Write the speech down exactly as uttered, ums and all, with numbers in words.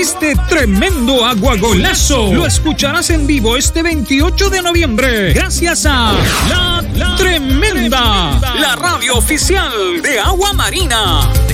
Este tremendo aguagolazo lo escucharás en vivo este veintiocho de noviembre. Gracias a La, la Tremenda, la radio oficial de Agua Marina.